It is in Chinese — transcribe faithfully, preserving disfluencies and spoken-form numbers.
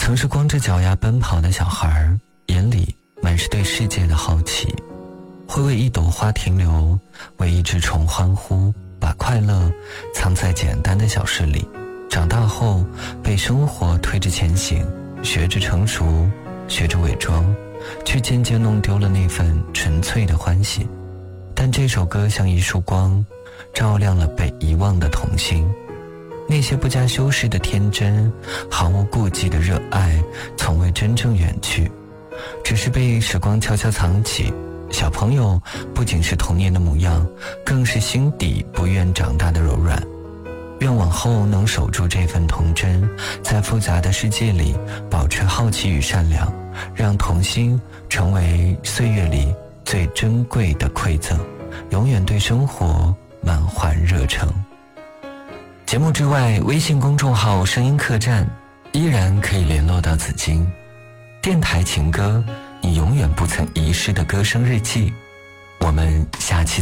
曾是光着脚丫奔跑的小孩，眼里满是对世界的好奇，会为一朵花停留，为一只虫欢呼，把快乐藏在简单的小事里。长大后被生活推着前行，学着成熟，学着伪装，却渐渐弄丢了那份纯粹的欢喜。但这首歌像一束光，照亮了被遗忘的童心。那些不加修饰的天真，毫无顾忌的热爱，从未真正远去，只是被时光悄悄藏起。小朋友不仅是童年的模样，更是心底不愿长大的柔软。愿往后能守住这份童真，在复杂的世界里保持好奇与善良，让童心成为岁月里最珍贵的馈赠，永远对生活满怀热诚。节目之外，微信公众号声音客栈依然可以联络到紫金。电台情歌，你永远不曾遗失的歌声日记。我们下期